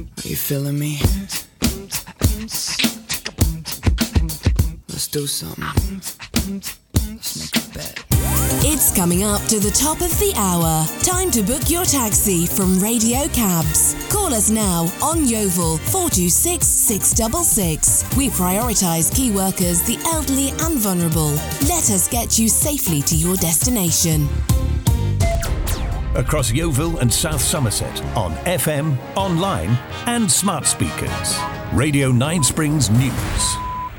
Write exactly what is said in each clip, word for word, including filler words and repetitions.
Are you feeling me? Let's do something. Let's make a bet. It's coming up to the top of the hour. Time to book your taxi from Radio Cabs. Call us now on Yeovil four two six, six six six. We prioritise key workers, the elderly and vulnerable. Let us get you safely to your destination. Across Yeovil and South Somerset on F M, online and smart speakers. Radio Nine Springs News.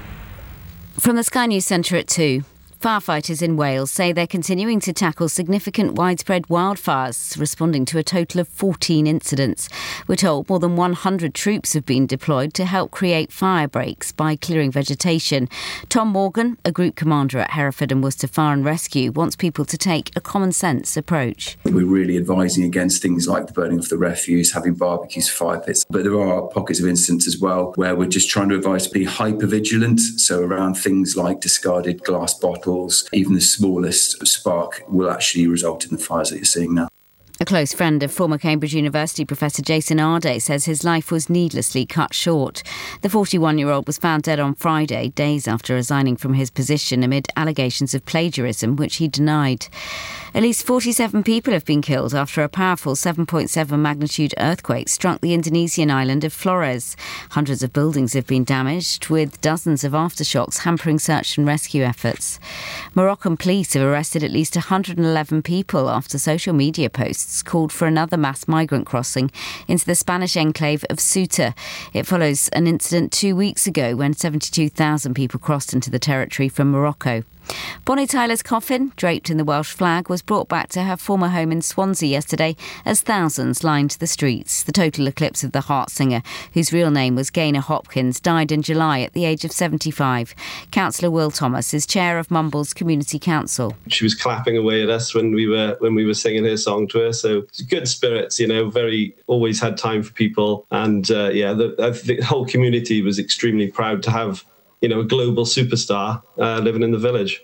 From the Sky News Centre at two. Firefighters in Wales say they're continuing to tackle significant widespread wildfires, responding to a total of fourteen incidents. We're told more than one hundred troops have been deployed to help create fire breaks by clearing vegetation. Tom Morgan, a group commander at Hereford and Worcester Fire and Rescue, wants people to take a common sense approach. We're really advising against things like the burning of the refuse, having barbecues, fire pits. But there are pockets of incidents as well where we're just trying to advise to be hyper vigilant. So around things like discarded glass bottles, even the smallest spark will actually result in the fires that you're seeing now. A close friend of former Cambridge University Professor Jason Arday says his life was needlessly cut short. The forty-one-year-old was found dead on Friday, days after resigning from his position amid allegations of plagiarism, which he denied. At least forty-seven people have been killed after a powerful seven point seven magnitude earthquake struck the Indonesian island of Flores. Hundreds of buildings have been damaged, with dozens of aftershocks hampering search and rescue efforts. Moroccan police have arrested at least one hundred eleven people after social media posts called for another mass migrant crossing into the Spanish enclave of Ceuta. It follows an incident two weeks ago when seventy-two thousand people crossed into the territory from Morocco. Bonnie Tyler's coffin, draped in the Welsh flag, was brought back to her former home in Swansea yesterday as thousands lined the streets. The total eclipse of the Heart singer, whose real name was Gaynor Hopkins, died in July at the age of seventy-five. Councillor Will Thomas is chair of Mumbles Community Council. She was clapping away at us when we were when we were singing her song to her, so good spirits, you know, very always had time for people, and uh, yeah, the, the whole community was extremely proud to have, you know, a global superstar uh, living in the village.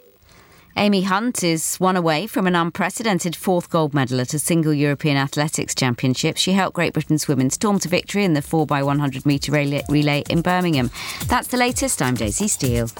Amy Hunt is one away from an unprecedented fourth gold medal at a single European Athletics Championship. She helped Great Britain's women storm to victory in the four by one hundred metre relay in Birmingham. That's the latest. I'm Daisy Steele.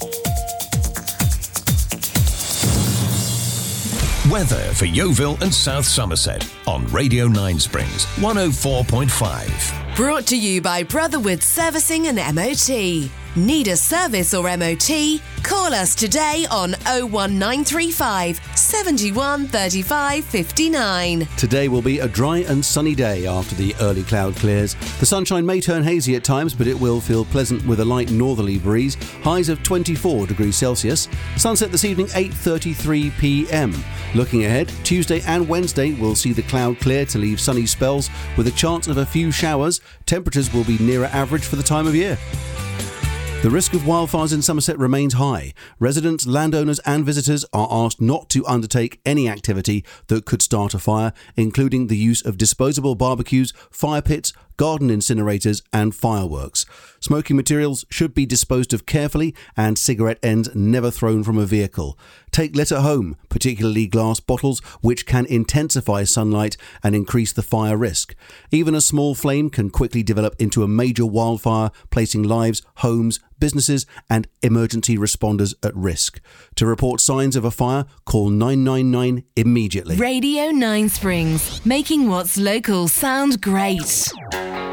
Weather for Yeovil and South Somerset on Radio Nine Springs one oh four point five. Brought to you by Brotherwood Servicing and M O T. Need a service or M O T? Call us today on oh one nine three five, seven one three five five nine. Today will be a dry and sunny day after the early cloud clears. The sunshine may turn hazy at times, but it will feel pleasant with a light northerly breeze. Highs of twenty-four degrees Celsius. Sunset this evening, eight thirty-three p m. Looking ahead, Tuesday and Wednesday will see the cloud clear to leave sunny spells with a chance of a few showers. Temperatures will be nearer average for the time of year. The risk of wildfires in Somerset remains high. Residents, landowners and visitors are asked not to undertake any activity that could start a fire, including the use of disposable barbecues, fire pits, garden incinerators and fireworks. Smoking materials should be disposed of carefully and cigarette ends never thrown from a vehicle. Take litter home, particularly glass bottles, which can intensify sunlight and increase the fire risk. Even a small flame can quickly develop into a major wildfire, placing lives, homes, businesses and emergency responders at risk. To report signs of a fire, call nine nine nine immediately. Radio Nine Springs, making what's local sound great.